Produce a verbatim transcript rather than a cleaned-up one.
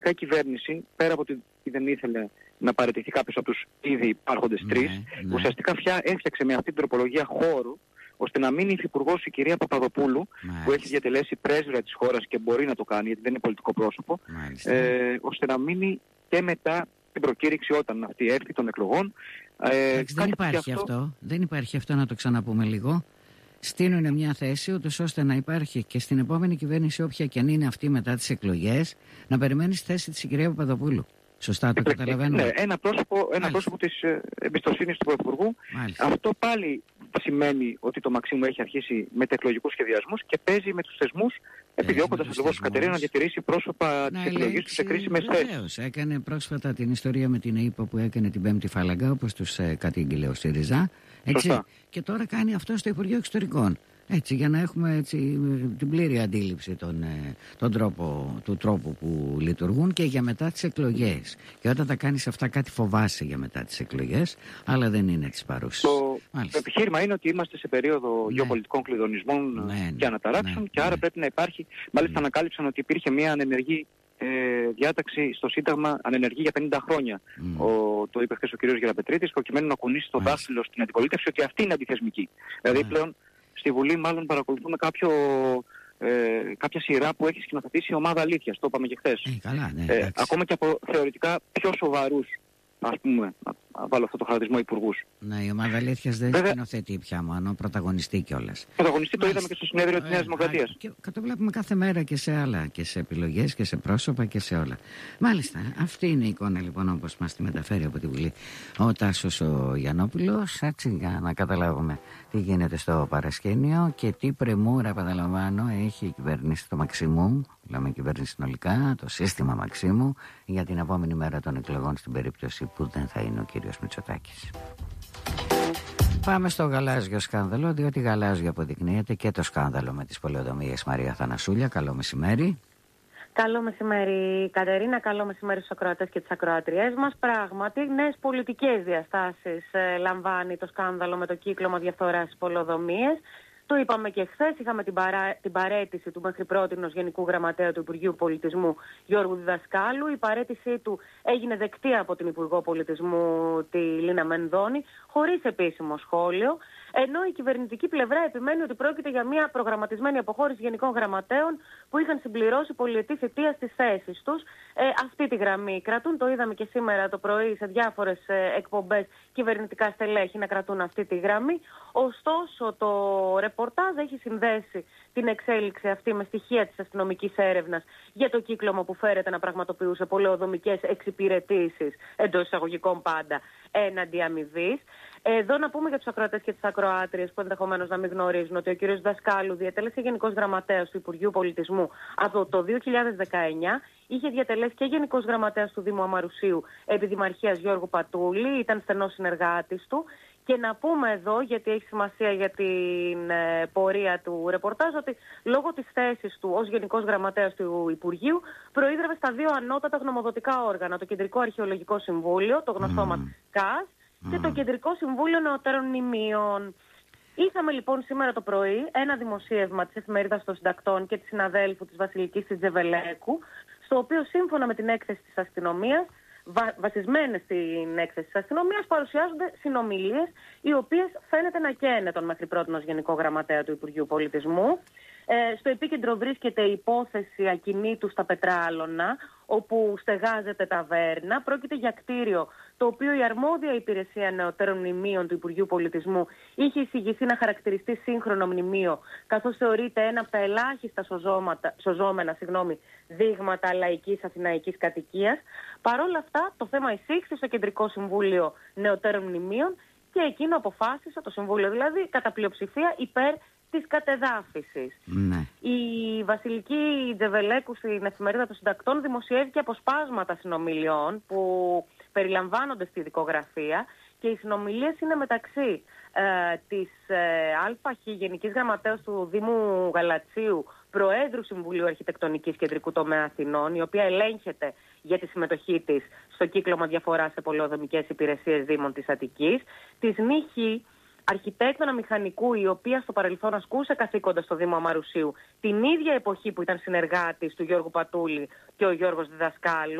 ουσιαστικά η κυβέρνηση, πέρα από ότι δεν ήθελε να παραιτηθεί κάποιος από τους ήδη υπάρχοντες ναι, τρεις, ναι. ουσιαστικά φτιά, έφτιαξε με αυτή την τροπολογία χώρου, ώστε να μείνει υφυπουργός η κυρία Παπαδοπούλου, Μάλιστα. που έχει διατελέσει πρέσβυρα της χώρας και μπορεί να το κάνει, γιατί δεν είναι πολιτικό πρόσωπο, ε, ώστε να μείνει και μετά την προκήρυξη όταν αυτή έρθει των εκλογών. Ε, Εντάξει, δεν υπάρχει αυτό... αυτό, δεν υπάρχει αυτό, να το ξαναπούμε λίγο. Στείνουν μια θέση ούτως ώστε να υπάρχει και στην επόμενη κυβέρνηση, όποια και αν είναι αυτή μετά τις εκλογές, να περιμένει στη θέση της η κυρία Παπαδοπούλου. Σωστά το καταλαβαίνω. Ναι, ένα πρόσωπο, ένα πρόσωπο της ε, εμπιστοσύνης του Πρωθυπουργού. Αυτό πάλι σημαίνει ότι το Μαξίμου έχει αρχίσει με εκλογικούς σχεδιασμούς και παίζει με τους θεσμούς, επιδιώκοντας ακριβώς η Κατερίνα να διατηρήσει πρόσωπα της εκλογής του σε κρίσιμες θέσεις. Βεβαίως, έκανε πρόσφατα την ιστορία με την ΕΥΠΟ που έκανε την πέμπτη φάλαγγα, όπως τους ε, κατήγγειλε ο ΣΥΡΙΖΑ. Έτσι, και τώρα κάνει αυτό στο Υπουργείο Εξωτερικών. Έτσι, για να έχουμε έτσι, την πλήρη αντίληψη των, τον τρόπο, του τρόπου που λειτουργούν και για μετά τις εκλογές. Και όταν τα κάνεις αυτά κάτι φοβάσαι για μετά τις εκλογές, αλλά δεν είναι τις παρούσες. Το, το επιχείρημα είναι ότι είμαστε σε περίοδο ναι. γεωπολιτικών κλειδονισμών ναι, και αναταράξεων ναι, και άρα ναι. πρέπει να υπάρχει, μάλιστα ναι. ανακάλυψαν ότι υπήρχε μια ανενεργή ε, διάταξη στο Σύνταγμα, ανενεργή για πενήντα χρόνια. Mm. Ο, το είπε χθες ο κ. Γεραπετρίτης, προκειμένου να κουνήσει το mm. δάχτυλο στην αντιπολίτευση ότι αυτή είναι αντιθεσμική. Mm. Δηλαδή πλέον στη Βουλή μάλλον παρακολουθούμε κάποιο, ε, κάποια σειρά που έχει σκηνοθετήσει η ομάδα αλήθειας, το είπαμε και χθες. Ε, καλά, ναι, ε, ακόμα και από θεωρητικά πιο σοβαρούς, ας πούμε, να, να βάλω αυτό το χαρακτηρισμό, υπουργούς. Ναι, η ομάδα αλήθειας δεν Βέβαια, σκηνοθετεί πια μόνο, πρωταγωνιστεί κιόλας. Πρωταγωνιστεί το είδαμε και στο συνέδριο ε, της Νέας Δημοκρατίας. Και, και το βλέπουμε κάθε μέρα και σε άλλα, και σε επιλογές και σε πρόσωπα και σε όλα. Μάλιστα, αυτή είναι η εικόνα λοιπόν όπως μας τη μεταφέρει από τη Βουλή ο Τάσος ο Γιαννόπουλος, έτσι για να καταλάβουμε τι γίνεται στο παρασκήνιο και τι πρεμούρα, επαναλαμβάνω, έχει η κυβέρνηση του Μαξίμου, μιλάμε κυβέρνηση συνολικά, το σύστημα Μαξίμου, για την επόμενη μέρα των εκλογών στην περίπτωση που δεν θα είναι ο κύριος Μητσοτάκης. Πάμε στο γαλάζιο σκάνδαλο, διότι γαλάζιο αποδεικνύεται και το σκάνδαλο με τις πολεοδομίες. Μαρία Θανασούλια, καλό μεσημέρι. Καλό μεσημέρι Κατερίνα, καλό μεσημέρι στους ακροατές και τις ακροατριές μας. Πράγματι, νέες πολιτικές διαστάσεις ε, λαμβάνει το σκάνδαλο με το κύκλωμα διαφθοράς στις πολεοδομίες. Το είπαμε και χθες, είχαμε την, παρά, την παραίτηση του μέχρι πρότινος Γενικού Γραμματέα του Υπουργείου Πολιτισμού Γιώργου Διδασκάλου. Η παραίτησή του έγινε δεκτή από την Υπουργό Πολιτισμού τη Λίνα Μενδώνη, χωρίς επίσημο σχόλιο. Ενώ η κυβερνητική πλευρά επιμένει ότι πρόκειται για μια προγραμματισμένη αποχώρηση γενικών γραμματέων που είχαν συμπληρώσει πολυετή θητεία στις θέσεις τους. Ε, αυτή τη γραμμή κρατούν, το είδαμε και σήμερα το πρωί σε διάφορες ε, εκπομπές κυβερνητικά στελέχη να κρατούν αυτή τη γραμμή. Ωστόσο το ρεπορτάζ έχει συνδέσει την εξέλιξη αυτή με στοιχεία της αστυνομικής έρευνας για το κύκλωμα που φέρεται να πραγματοποιούσε πολεοδομικές εξυπηρετήσεις, εντός εισαγωγικών πάντα, έναντι αμοιβής. Εδώ να πούμε για τους ακροατές και τις ακροάτριες που ενδεχομένως να μην γνωρίζουν ότι ο κ. Δασκάλου διατέλεσε Γενικός Γραμματέας του Υπουργείου Πολιτισμού από το δύο χιλιάδες δεκαεννιά. Είχε διατελέσει και Γενικός Γραμματέας του Δήμου Αμαρουσίου επί Δημαρχίας Γιώργου Πατούλη, ήταν στενός συνεργάτης του. Και να πούμε εδώ, γιατί έχει σημασία για την ε, πορεία του ρεπορτάζ, ότι λόγω της θέσης του ως Γενικός Γραμματέας του Υπουργείου προείδρευε στα δύο ανώτατα γνωμοδοτικά όργανα, το Κεντρικό Αρχαιολογικό Συμβούλιο, το γνωστό μας mm. ΚΑΣ, και το Κεντρικό Συμβούλιο Νεωτέρων Μνημείων. Είχαμε λοιπόν σήμερα το πρωί ένα δημοσίευμα της Εφημερίδας των Συντακτών και της συναδέλφου της Βασιλικής της Τζεβελέκου, στο οποίο σύμφωνα με την έκθεση της αστυνομίας, βα, βασισμένες στην έκθεση της αστυνομίας, παρουσιάζονται συνομιλίες οι οποίες φαίνεται να καίνε τον μέχρι πρότινος Γενικό Γραμματέα του Υπουργείου Πολιτισμού. Ε, στο επίκεντρο βρίσκεται η υπόθεση ακινήτου στα Πετράλωνα, όπου στεγάζεται ταβέρνα. Πρόκειται για κτίριο το οποίο η αρμόδια υπηρεσία νεωτέρων μνημείων του Υπουργείου Πολιτισμού είχε εισηγηθεί να χαρακτηριστεί σύγχρονο μνημείο, καθώς θεωρείται ένα από τα ελάχιστα σωζόμενα συγγνώμη, δείγματα λαϊκής αθηναϊκής κατοικίας. Παρ' όλα αυτά, το θέμα εισήχθη στο Κεντρικό Συμβούλιο Νεωτέρων Μνημείων και εκείνο αποφάσισε, το Συμβούλιο δηλαδή, κατά πλειοψηφία υπέρ της κατεδάφισης. Ναι. Η Βασιλική Τζεβελέκου στην Εφημερίδα των Συντακτών δημοσιεύει και αποσπάσματα συνομιλιών που περιλαμβάνονται στη δικογραφία και οι συνομιλίες είναι μεταξύ ε, της ε, ΑΧ Γενικής Γραμματέας του Δήμου Γαλατσίου, Προέδρου Συμβουλίου Αρχιτεκτονικής Κεντρικού Τομέα Αθηνών, η οποία ελέγχεται για τη συμμετοχή της στο κύκλωμα διαφοράς σε πολεοδομικές υπηρεσίες Δήμων της Αττικής, της Νύχη, αρχιτέκτονα μηχανικού, η οποία στο παρελθόν ασκούσε καθήκοντα στο Δήμο Αμαρουσίου την ίδια εποχή που ήταν συνεργάτης του Γιώργου Πατούλη και ο Γιώργος Διδασκάλου.